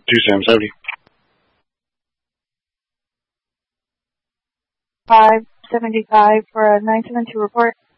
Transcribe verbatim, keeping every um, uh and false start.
two Sam seventy. five seventy-five for a nine seven two report.